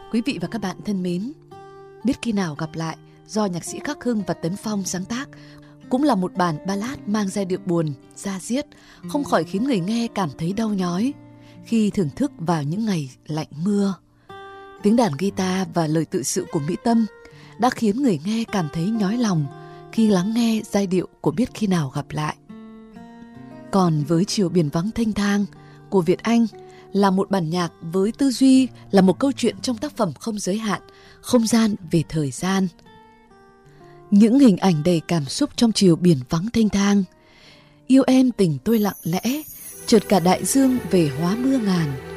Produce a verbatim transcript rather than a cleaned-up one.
Quý vị và các bạn thân mến, Biết Khi Nào Gặp Lại do nhạc sĩ Khắc Hưng và Tấn Phong sáng tác cũng là một bản ballad mang giai điệu buồn, da diết, không khỏi khiến người nghe cảm thấy đau nhói khi thưởng thức vào những ngày lạnh mưa. Tiếng đàn guitar và lời tự sự của Mỹ Tâm đã khiến người nghe cảm thấy nhói lòng khi lắng nghe giai điệu của Biết Khi Nào Gặp Lại. Còn với Chiều Biển Vắng Thênh Thang của Việt Anh là một bản nhạc với tư duy là một câu chuyện trong tác phẩm không giới hạn, không gian về thời gian. Những hình ảnh đầy cảm xúc trong chiều biển vắng thênh thang. Yêu em tình tôi lặng lẽ, chợt cả đại dương về hóa mưa ngàn.